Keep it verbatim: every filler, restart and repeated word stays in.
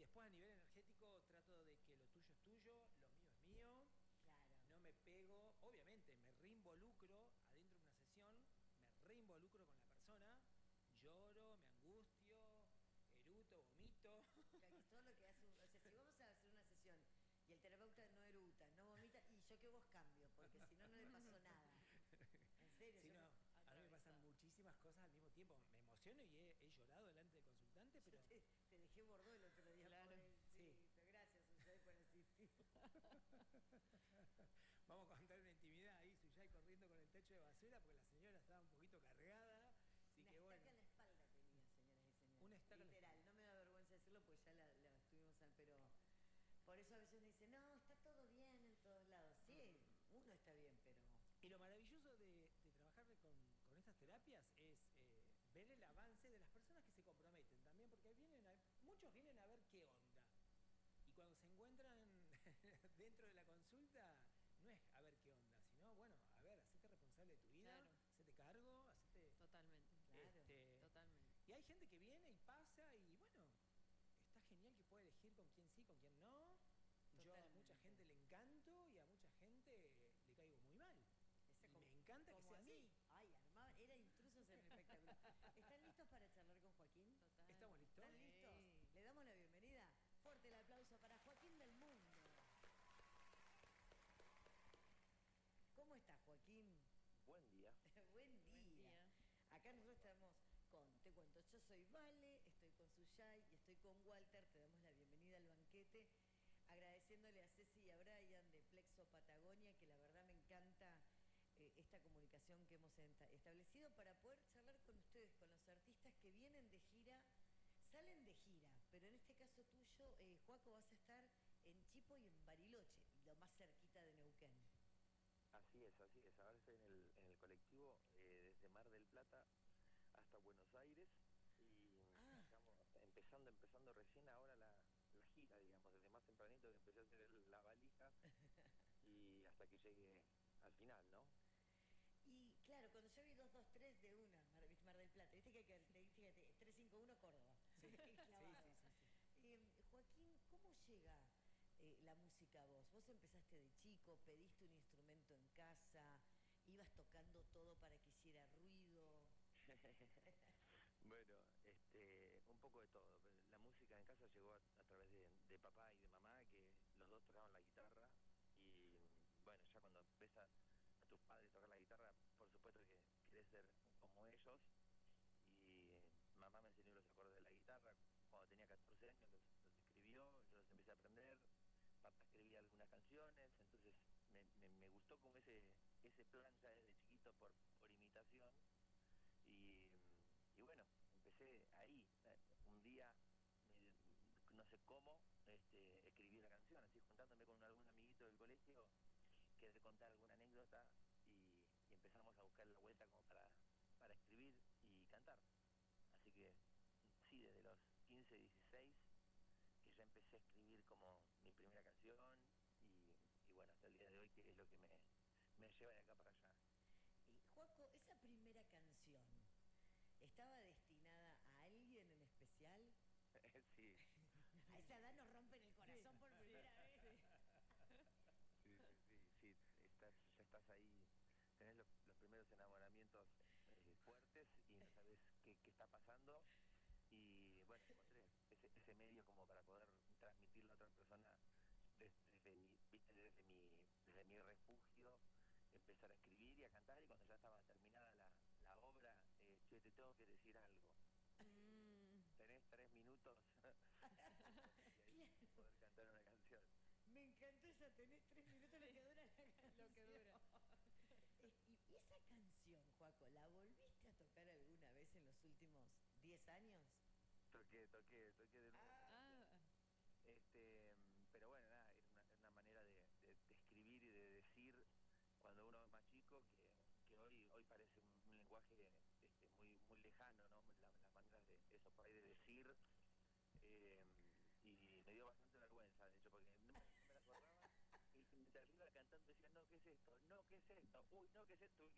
después a nivel energético trato de que lo tuyo es tuyo, lo mío es mío. Claro. No me pego, obviamente me reinvolucro adentro de una sesión, me reinvolucro con la persona, lloro, me angustio, eruto, vomito. Que es todo lo que hace un, o sea, si vamos a hacer una sesión y el terapeuta no eruta, no vomita, y yo que vos cambio, porque si no, no le pasó nada. En serio, Sí, yo no, me a mí me pasan muchísimas cosas al mismo tiempo. Me emociono y he, he llorado delante del consultante, pero... Yo te, te dejé bordó el otro día, Claro. pobrecito. Sí. Gracias, Suyay, por asistir. Vamos a contar una intimidad ahí, Suyay corriendo con el techo de basura porque la señora estaba un poquito cargada. Así Una que estaca bueno. en la espalda tenía, señoras y señores. Una estaca en la Literal, espalda. no me da vergüenza decirlo porque ya la, la estuvimos al, pero por eso a veces me dicen, no, está todo bien en todos lados. Sí, uno está bien, pero... Y lo maravilloso de, de trabajar con, con estas terapias es eh, ver el avance de las personas que se comprometen también, porque vienen a- muchos vienen a ver qué onda. Y cuando se encuentran dentro de la consulta, no es a ver qué onda, sino, bueno, a ver, hacete responsable de tu vida, Claro. hacete cargo, hacete... Totalmente. Claro. este, Totalmente. Y hay gente que viene y pasa y, bueno, está genial que pueda elegir con quién sí, con quién no. Yo a Totalmente. mucha gente le encanto y a mucha gente le caigo muy mal. Ese Y como- me encanta que como sea a mí. así. Ay, armaba, era intrusos en el espectáculo. ¿Están listos para charlar con Joaquín? Total. ¿Estamos listos? ¿Están listos? Sí. Le damos la bienvenida. Fuerte el aplauso para Joaquín del Mundo. ¿Cómo estás, Joaquín? Buen día. Buen día. Buen día. Acá nosotros estamos con, te cuento, yo soy Vale, estoy con Suyay y estoy con Walter. Te damos la bienvenida al banquete, agradeciéndole a Ceci y a Brian de Plexo Patagonia, que la verdad me encanta eh, esta comunicación que hemos enta- establecido para poder charlar con ustedes, con los artistas que vienen de gira, salen de gira, pero en este caso tuyo, eh, Joaco, vas a estar en Chipo y en Bariloche, lo más cerquita de Neuquén. Así es, así es. Ahora estoy en el, en el colectivo eh, desde Mar del Plata hasta Buenos Aires y Ah. estamos empezando, empezando recién ahora la, la gira, digamos, desde más tempranito que empecé a hacer el- la valija y hasta que llegue al final, ¿no? Y claro, cuando yo vi dos dos tres de una, Mar, ¿viste? Mar del Plata, viste que, que te- fíjate, tres cinco uno Córdoba. Sí, sí, Clavado. sí, sí, sí. Eh, Joaquín, ¿cómo llega eh, la música a vos? Vos empezaste de chico, pediste un instrumento en casa, ibas tocando todo para que hiciera ruido. Bueno, este, un poco de todo. La música en casa llegó a, a través de, de papá y de mamá, que los dos tocaban la guitarra. Y bueno, ya cuando ves a, a tus padres tocar la guitarra, por supuesto que querés ser como ellos. Y mamá me enseñó los acordes de la guitarra. Cuando tenía catorce años los, los escribió, yo los empecé a aprender. Papá escribía algunas canciones, entonces me, me, me gustó como ese ese plan ya desde chiquito por, por imitación. Y, y bueno, empecé ahí. Un día, me- no sé cómo, este, escribí una canción, así juntándome con algún amiguito del colegio, quería contar alguna anécdota y, y empezamos a buscar la vuelta como para, para escribir y cantar. Así que sí, desde los quince, dieciséis, que ya empecé a escribir como mi primera canción y, y bueno, hasta el día de hoy, que es lo que me, me lleva de acá para allá. Y Joaco, esa primera canción, ¿estaba destinada a alguien en especial? Sí, A esa edad nos rompen el corazón por primera vez. sí, sí, sí, sí, estás, ya estás ahí, tenés los, los primeros enamoramientos eh, fuertes y no sabes qué, qué está pasando y bueno, encontré ese, ese medio como para poder transmitirlo a otra persona desde, desde mi, viste, desde mi, desde mi refugio, empezar a escribir y a cantar y cuando ya estaba terminada la, la obra, eh, che, te tengo que decir algo. Mm, Tenés tres minutos y ahí poder cantar una canción. Me encantó esa, tenés tres minutos lo que dura la canción. Lo que dura. Eh, y, y esa canción, Joaco, ¿la volviste a tocar alguna vez en los últimos diez años? Toqué, toqué, toqué de nuevo. ah, Este, pero bueno, nada, es una, es una manera de, de, de escribir y de decir cuando uno es más chico que, que hoy hoy parece un, un lenguaje este, muy muy lejano, ¿no? La- las maneras de eso por ahí de decir eh, y me dio bastante vergüenza, de hecho, porque no me, no me la acordaba y mientras iba cantando decía, no, ¿qué es esto? No, ¿qué es esto? Uy, no, ¿qué es esto?